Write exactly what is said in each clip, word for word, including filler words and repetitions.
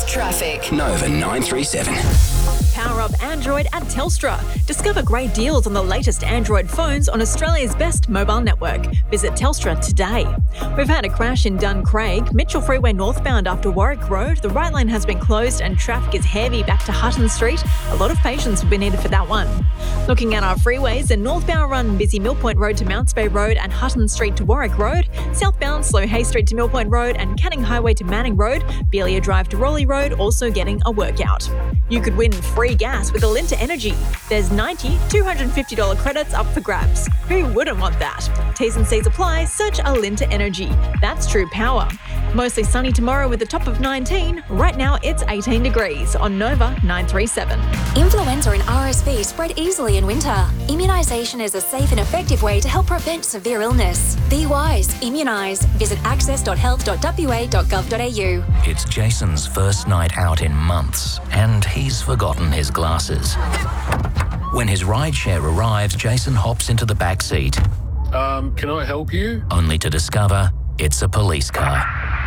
Traffic. Nova nine three seven. Power up Android at Telstra. Discover great deals on the latest Android phones on Australia's best mobile network. Visit Telstra today. We've had a crash in Duncraig, Mitchell Freeway northbound after Warwick Road. The right lane has been closed and traffic is heavy back to Hutton Street. A lot of patience will be needed for that one. Looking at our freeways, the northbound run busy Mill Point Road to Mounts Bay Road and Hutton Street to Warwick Road. Southbound slow Hay Street to Mill Point Road and Canning Highway to Manning Road. Belia Drive to Raleigh Road also getting a workout. You could win free gas with Alinta Energy. There's ninety, two hundred fifty dollars credits up for grabs. Who wouldn't want that? T's and C's apply. Search Alinta Energy. That's true power. Mostly sunny tomorrow with a top of nineteen. Right now it's eighteen degrees on Nova nine three seven. Influenza and R S V spread easily in winter. Immunisation is a safe and effective way to help prevent severe illness. Be wise. Immunise. Visit access dot health dot w a dot gov dot a u. It's Jason's first night out in months, and he's forgotten his glasses. When his rideshare arrives, Jason hops into the back seat. Um, can I help you? Only to discover it's a police car.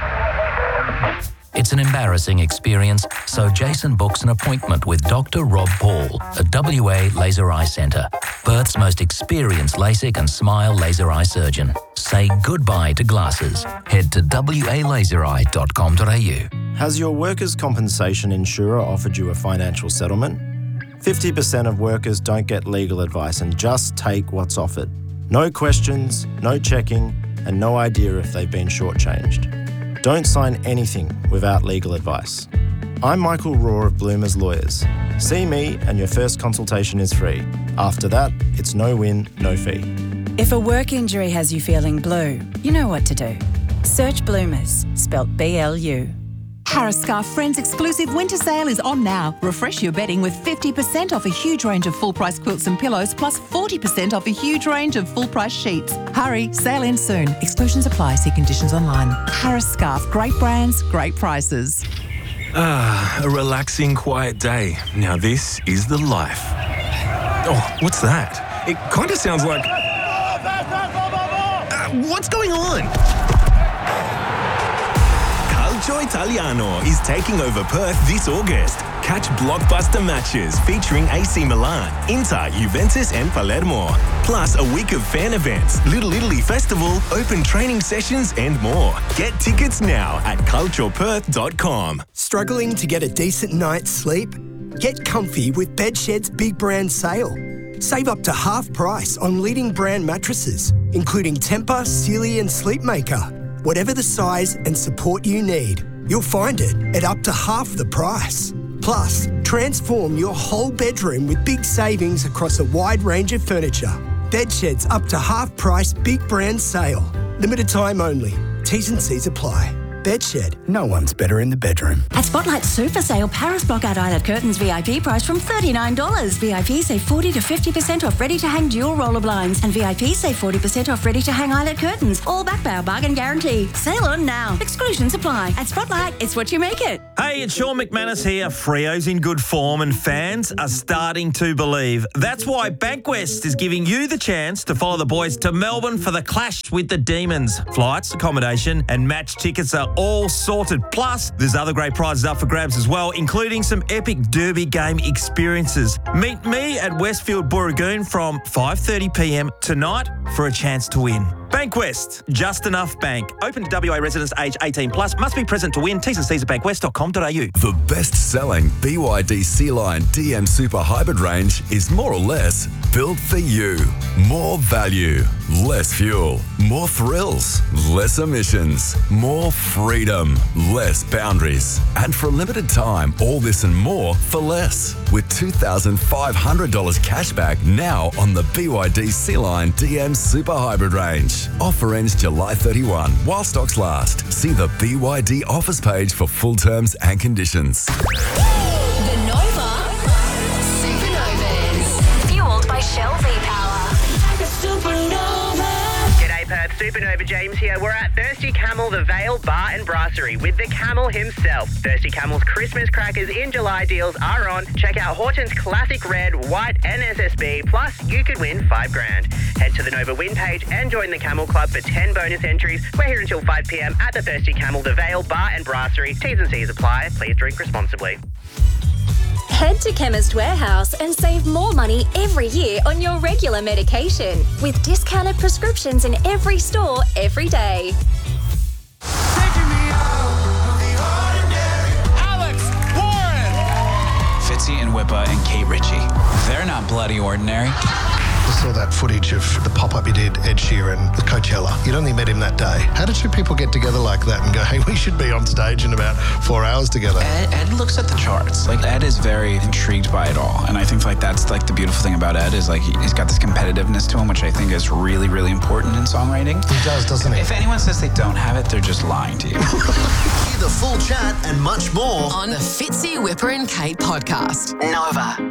It's an embarrassing experience, so Jason books an appointment with Doctor Rob Paul at W A Laser Eye Centre, Perth's most experienced LASIK and SMILE laser eye surgeon. Say goodbye to glasses. Head to w a laser eye dot com dot a u. Has your workers' compensation insurer offered you a financial settlement? fifty percent of workers don't get legal advice and just take what's offered. No questions, no checking, and no idea if they've been shortchanged. Don't sign anything without legal advice. I'm Michael Raw of Bloomers Lawyers. See me and your first consultation is free. After that, it's no win, no fee. If a work injury has you feeling blue, you know what to do. Search Bloomers, spelt B L U. Harris Scarf Friends exclusive winter sale is on now. Refresh your bedding with fifty percent off a huge range of full-price quilts and pillows, plus forty percent off a huge range of full-price sheets. Hurry, sale ends soon. Exclusions apply. See conditions online. Harris Scarf, great brands, great prices. Ah, a relaxing, quiet day. Now this is the life. Oh, what's that? It kind of sounds like... Uh, what's going on? Calcio Italiano is taking over Perth this August. Catch blockbuster matches featuring A C Milan, Inter, Juventus and Palermo. Plus a week of fan events, Little Italy Festival, open training sessions and more. Get tickets now at calcio perth dot com. Struggling to get a decent night's sleep? Get comfy with Bedshed's big brand sale. Save up to half price on leading brand mattresses, including Tempur, Sealy and Sleepmaker. Whatever the size and support you need, you'll find it at up to half the price. Plus, transform your whole bedroom with big savings across a wide range of furniture. Bedshed's up to half price big brand sale. Limited time only. T's and C's apply. Bedshed, no one's better in the bedroom. At Spotlight Super Sale, Paris Blockout Eyelet Curtains V I P price from thirty-nine dollars. V I P save forty to fifty percent off ready-to-hang dual roller blinds. And V I P save forty percent off ready-to-hang eyelet curtains. All backed by our bargain guarantee. Sale on now. Exclusions apply. At Spotlight, it's what you make it. Hey, it's Sean McManus here. Freo's in good form and fans are starting to believe. That's why Bankwest is giving you the chance to follow the boys to Melbourne for the clash with the Demons. Flights, accommodation and match tickets are all sorted. Plus, there's other great prizes up for grabs as well, including some epic derby game experiences. Meet me at Westfield Booragoon from five thirty p m tonight for a chance to win. Bankwest, just enough bank. Open to W A residents age eighteen plus. Must be present to win. T's and C's at bankwest dot com dot a u. The best-selling B Y D C-Line D M Super Hybrid range is more or less built for you. More value, less fuel, more thrills, less emissions, more freedom, less boundaries. And for a limited time, all this and more for less. With two thousand five hundred dollars cash back now on the B Y D C-Line D M Super Hybrid range. Offer ends July thirty-first while stocks last. See the B Y D offers page for full terms and conditions. The Nova Supernovas. Fueled by Shell V-Power. Supernova. G'day, Perth. Supernova James here. We're at Thirsty Camel, the Vale Bar and Brasserie with the Camel himself. Thirsty Camel's Christmas crackers in July deals are on. Check out Horton's Classic Red, White and S S B. Plus, you could win five grand. Head to the Nova Win page and join the Camel Club for ten bonus entries. We're here until five p.m. at the Thirsty Camel, the Vale Bar and Brasserie. T's and C's apply. Please drink responsibly. Head to Chemist Warehouse and save more money every year on your regular medication with discounted prescriptions in every store every day. Alex Warren! Fitzy and Whippa and Kate Ritchie. They're not bloody ordinary. I saw that footage of the pop-up you did, Ed Sheeran, at Coachella. You'd only met him that day. How did two people get together like that and go, hey, we should be on stage in about four hours together? Ed, Ed looks at the charts. Like, Ed is very intrigued by it all. And I think, like, that's, like, the beautiful thing about Ed is, like, he's got this competitiveness to him, which I think is really, really important in songwriting. He does, doesn't he? If anyone says they don't have it, they're just lying to you. Hear the full chat and much more on the Fitzy, Whipper and Kate podcast. Nova.